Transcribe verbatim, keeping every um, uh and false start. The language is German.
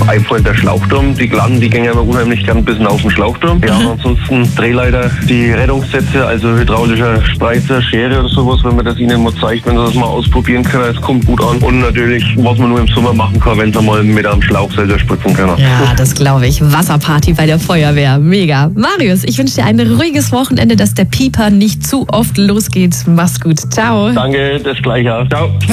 Einfach der Schlauchturm. Die Glatten, die gehen immer unheimlich gern bis auf den Schlauchturm. Ja, mhm. Ansonsten Drehleiter, die Rettungssätze, also hydraulischer Spreizer, Schere oder sowas, wenn man das ihnen mal zeigt, wenn sie das mal ausprobieren können, es kommt gut an. Und natürlich, was man nur im Sommer machen kann, wenn sie mal mit einem Schlauch selber spritzen können. Ja, das glaube ich. Wasserparty bei der Feuerwehr. Mega. Marius, ich wünsche dir ein ruhiges Wochenende, dass der Pieper nicht zu oft losgeht. Mach's gut. Ciao. Danke, das Gleiche. Ciao.